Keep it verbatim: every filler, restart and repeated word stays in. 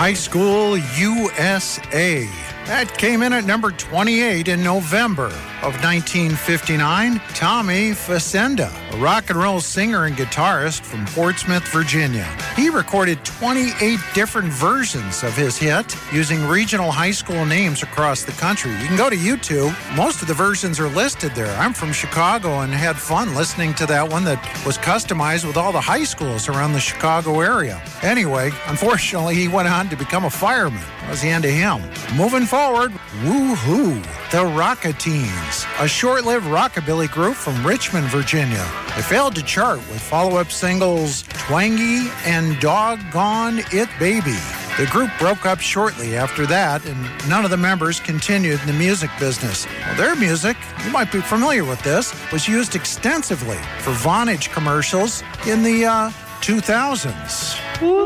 High School U S A. That came in at number twenty-eight in November of nineteen fifty-nine. Tommy Facenda, a rock and roll singer and guitarist from Portsmouth, Virginia. He recorded twenty-eight different versions of his hit using regional high school names across the country. You can go to YouTube. Most of the versions are listed there. I'm from Chicago and had fun listening to that one that was customized with all the high schools around the Chicago area. Anyway, unfortunately, he went on to become a fireman. That was the end of him. Moving forward, woo-hoo, the Rockateens, a short-lived rockabilly group from Richmond, Virginia. They failed to chart with follow-up singles Twangy and Doggone It Baby. The group broke up shortly after that, and none of the members continued in the music business. Well, their music, you might be familiar with this, was used extensively for Vonage commercials in the uh, two thousands.